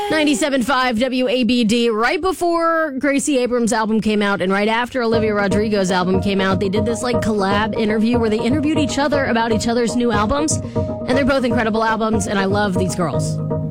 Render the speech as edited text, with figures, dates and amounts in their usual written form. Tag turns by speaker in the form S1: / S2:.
S1: 97.5 WABD. Right before Gracie Abrams' album came out and right after Olivia Rodrigo's album came out, they did this collab interview where they interviewed each other about each other's new albums. And they're both incredible albums, and I love these girls.